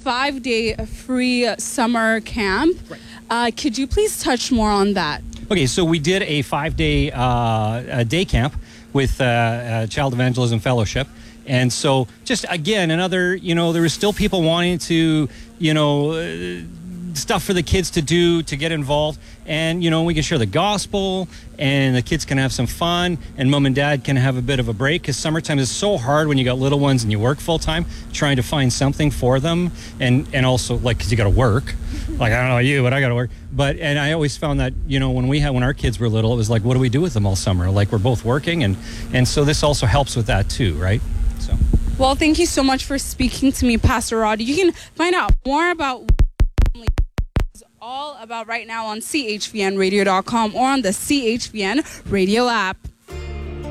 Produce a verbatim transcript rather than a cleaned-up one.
five-day free summer camp. Right. Uh, could you please touch more on that? Okay, so we did a five-day uh, a day camp with uh, uh, Child Evangelism Fellowship. And so just, again, another, you know, there was still people wanting to, you know, uh, stuff for the kids to do, to get involved. And, you know, we can share the gospel and the kids can have some fun and mom and dad can have a bit of a break, because summertime is so hard when you got little ones and you work full time, trying to find something for them. And, and also, like, because you got to work. Like, I don't know about you, but I got to work. But, and I always found that, you know, when we had, when our kids were little, it was like, what do we do with them all summer? Like, we're both working. And, and so this also helps with that too, right? So. Well, thank you so much for speaking to me, Pastor Rod. You can find out more about what it's all about right now on C H V N radio dot com or on the C H V N radio app.